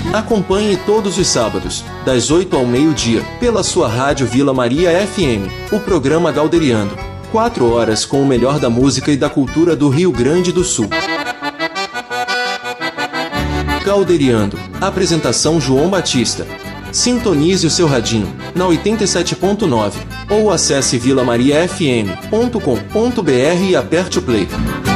Acompanhe todos os sábados, das 8 ao meio-dia, pela sua rádio Vila Maria FM, o programa Galderiando. 4 horas com o melhor da música e da cultura do Rio Grande do Sul. Galderiando. Apresentação João Batista. Sintonize o seu radinho na 87.9 ou acesse vilamariafm.com.br e aperte o play.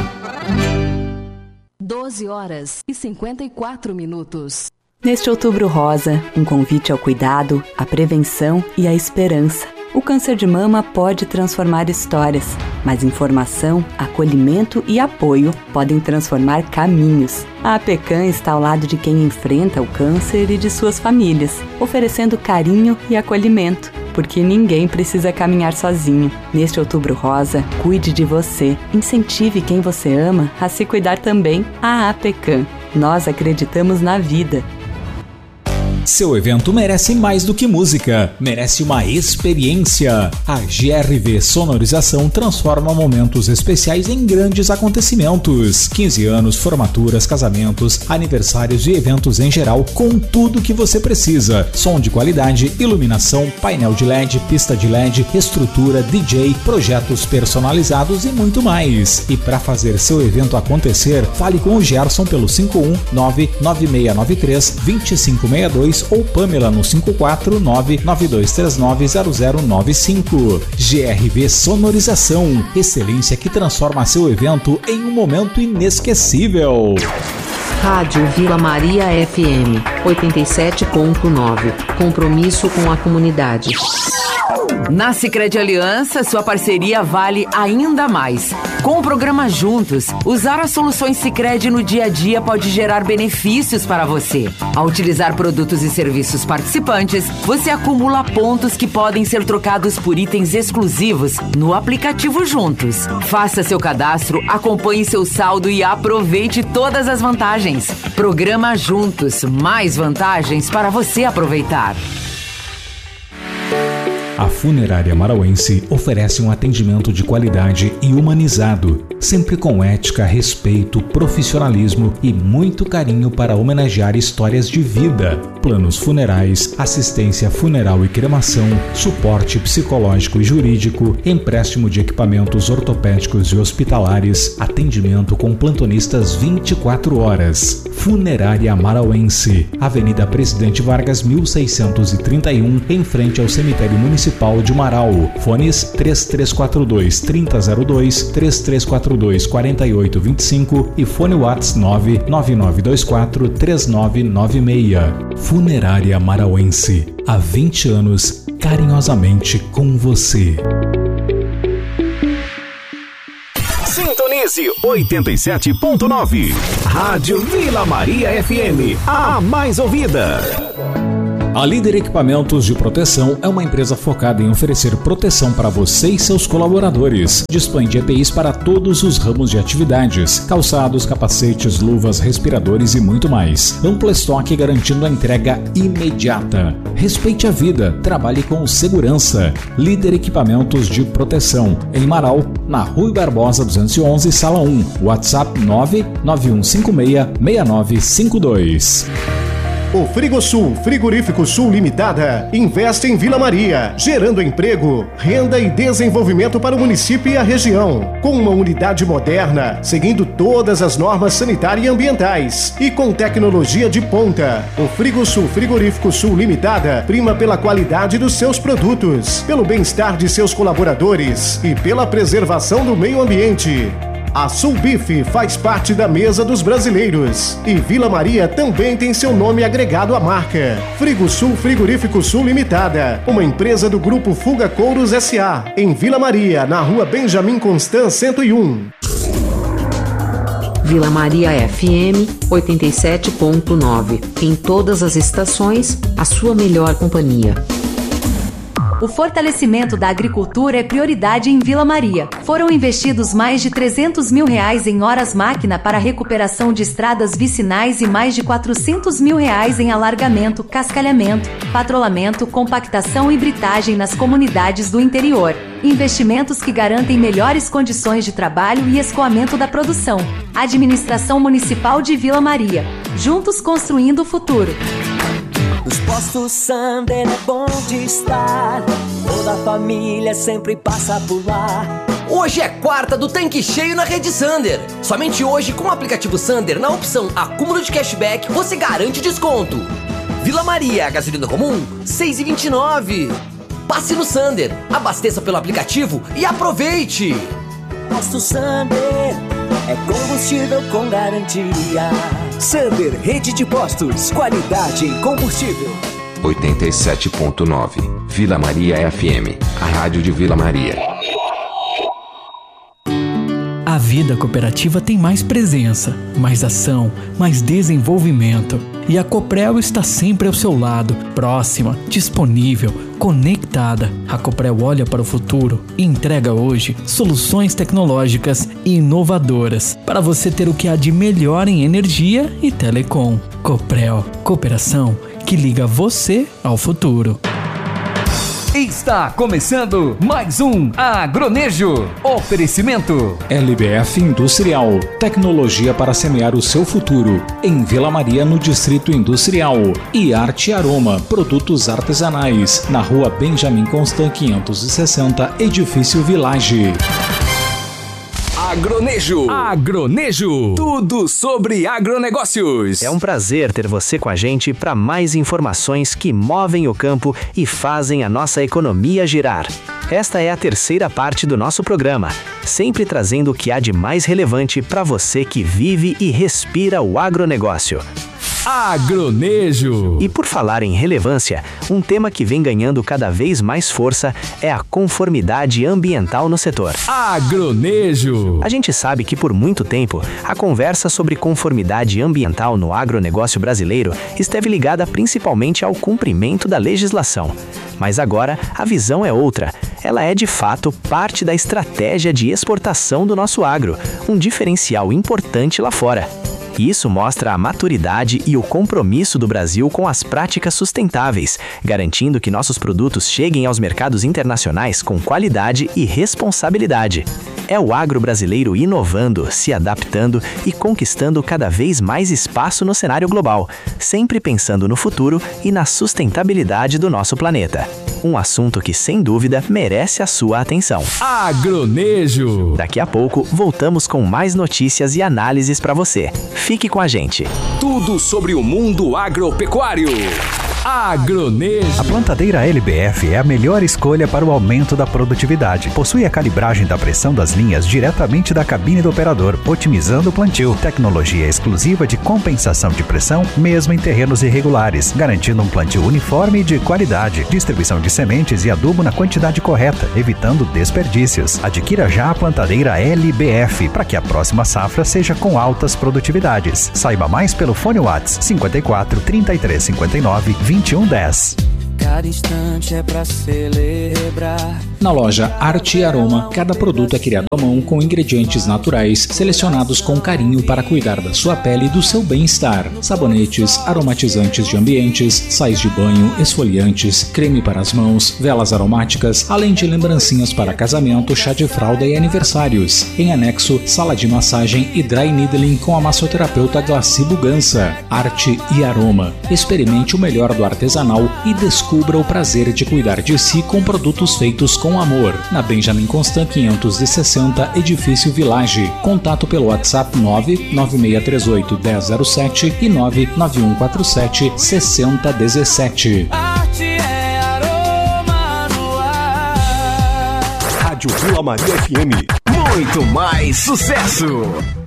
12 horas e 54 minutos. Neste Outubro Rosa, um convite ao cuidado, à prevenção e à esperança. O câncer de mama pode transformar histórias, mas informação, acolhimento e apoio podem transformar caminhos. A APECAM está ao lado de quem enfrenta o câncer e de suas famílias, oferecendo carinho e acolhimento, porque ninguém precisa caminhar sozinho. Neste Outubro Rosa, cuide de você, incentive quem você ama a se cuidar também. A APECAM. Nós acreditamos na vida. Seu evento merece mais do que música, merece uma experiência. A GRV Sonorização transforma momentos especiais em grandes acontecimentos. 15 anos, formaturas, casamentos, aniversários e eventos em geral, com tudo que você precisa. Som de qualidade, iluminação, painel de LED, pista de LED, estrutura, DJ, projetos personalizados e muito mais. E para fazer seu evento acontecer, fale com o Gerson pelo 51996932562 ou Pamela no 54992390095. GRV Sonorização, excelência que transforma seu evento em um momento inesquecível. Rádio Vila Maria FM 87.9. Compromisso com a comunidade. Na Sicredi Aliança, sua parceria vale ainda mais. Com o programa Juntos, usar as soluções Sicredi no dia a dia pode gerar benefícios para você. Ao utilizar produtos e serviços participantes, você acumula pontos que podem ser trocados por itens exclusivos no aplicativo Juntos. Faça seu cadastro, acompanhe seu saldo e aproveite todas as vantagens. Programa Juntos, mais vantagens para você aproveitar. A Funerária Marauense oferece um atendimento de qualidade e humanizado, sempre com ética, respeito, profissionalismo e muito carinho para homenagear histórias de vida. Planos funerais, assistência funeral e cremação, suporte psicológico e jurídico, empréstimo de equipamentos ortopédicos e hospitalares, atendimento com plantonistas 24 horas. Funerária Marauense, Avenida Presidente Vargas 1631, em frente ao Cemitério Municipal de Marau. Fones 3342-3002, 3342-4825 e fone WhatsApp 99924-3996. Funerária Marauense, há 20 anos, carinhosamente com você. Sintonize 87.9. Rádio Vila Maria FM, a mais ouvida. A Líder Equipamentos de Proteção é uma empresa focada em oferecer proteção para você e seus colaboradores. Dispõe de EPIs para todos os ramos de atividades: calçados, capacetes, luvas, respiradores e muito mais. Amplo estoque garantindo a entrega imediata. Respeite a vida, trabalhe com segurança. Líder Equipamentos de Proteção, em Marau, na Rui Barbosa 211, Sala 1. WhatsApp 991566952. O Frigosul, Frigorífico Sul Limitada, investe em Vila Maria, gerando emprego, renda e desenvolvimento para o município e a região. Com uma unidade moderna, seguindo todas as normas sanitárias e ambientais e com tecnologia de ponta. O Frigosul, Frigorífico Sul Limitada, prima pela qualidade dos seus produtos, pelo bem-estar de seus colaboradores e pela preservação do meio ambiente. A Sulbif faz parte da mesa dos brasileiros e Vila Maria também tem seu nome agregado à marca. Frigosul Frigorífico Sul Limitada, uma empresa do Grupo Fuga Couros S.A., em Vila Maria, na Rua Benjamin Constant 101. Vila Maria FM 87.9. Em todas as estações, a sua melhor companhia. O fortalecimento da agricultura é prioridade em Vila Maria. Foram investidos mais de R$300 mil em horas-máquina para a recuperação de estradas vicinais e mais de R$400 mil em alargamento, cascalhamento, patrulhamento, compactação e britagem nas comunidades do interior. Investimentos que garantem melhores condições de trabalho e escoamento da produção. Administração Municipal de Vila Maria. juntos construindo o futuro. Nos postos Sander é bom de estar, toda a família sempre passa por lá. Hoje é quarta do tanque cheio na rede Sander. Somente hoje, com o aplicativo Sander, na opção acúmulo de cashback, você garante desconto. Vila Maria, gasolina comum, R$ 6,29. Passe no Sander, abasteça pelo aplicativo e aproveite. Posto Sander é combustível com garantia. Sander, rede de postos, qualidade em combustível. 87.9 Vila Maria FM, a rádio de Vila Maria. A vida cooperativa tem mais presença, mais ação, mais desenvolvimento. E a Coprel está sempre ao seu lado, próxima, disponível, conectada. A Coprel olha para o futuro e entrega hoje soluções tecnológicas e inovadoras para você ter o que há de melhor em energia e telecom. Coprel, cooperação que liga você ao futuro. Está começando mais um Agronejo. Oferecimento LBF Industrial, tecnologia para semear o seu futuro. Em Vila Maria, no Distrito Industrial. E Arte Aroma, produtos artesanais. Na rua Benjamin Constant 560, Edifício Village. Agronejo. Agronejo. Tudo sobre agronegócios. É um prazer ter você com a gente para mais informações que movem o campo e fazem a nossa economia girar. Esta é a terceira parte do nosso programa, sempre trazendo o que há de mais relevante para você que vive e respira o agronegócio. Agronejo. E por falar em relevância, um tema que vem ganhando cada vez mais força é a conformidade ambiental no setor. Agronejo. A gente sabe que por muito tempo a conversa sobre conformidade ambiental no agronegócio brasileiro esteve ligada principalmente ao cumprimento da legislação. Mas agora a visão é outra. Ela é de fato parte da estratégia de exportação do nosso agro, um diferencial importante lá fora. E isso mostra a maturidade e o compromisso do Brasil com as práticas sustentáveis, garantindo que nossos produtos cheguem aos mercados internacionais com qualidade e responsabilidade. É o agro brasileiro inovando, se adaptando e conquistando cada vez mais espaço no cenário global, sempre pensando no futuro e na sustentabilidade do nosso planeta. Um assunto que, sem dúvida, merece a sua atenção. Agronejo. Daqui a pouco, voltamos com mais notícias e análises para você. Fique com a gente. Tudo sobre o mundo agropecuário. Agronejo. A plantadeira LBF é a melhor escolha para o aumento da produtividade. Possui a calibragem da pressão das linhas diretamente da cabine do operador, otimizando o plantio. Tecnologia exclusiva de compensação de pressão, mesmo em terrenos irregulares, garantindo um plantio uniforme e de qualidade. Distribuição de sementes e adubo na quantidade correta, evitando desperdícios. Adquira já a plantadeira LBF, para que a próxima safra seja com altas produtividades. Saiba mais pelo fone WhatsApp 54 33 59 2110. Cada instante é pra celebrar. Na loja Arte e Aroma, cada produto é criado à mão com ingredientes naturais, selecionados com carinho para cuidar da sua pele e do seu bem-estar. Sabonetes, aromatizantes de ambientes, sais de banho, esfoliantes, creme para as mãos, velas aromáticas, além de lembrancinhas para casamento, chá de fralda e aniversários. Em anexo, sala de massagem e dry needling com a massoterapeuta Glaci Bugança. Arte e Aroma. Experimente o melhor do artesanal e descubra o prazer de cuidar de si com produtos feitos com amor. Na Benjamin Constant 560, Edifício Village. Contato pelo WhatsApp 99638 1007 e 99147 6017. Arte é aroma no ar. Rádio Vila Maria FM. Muito mais sucesso!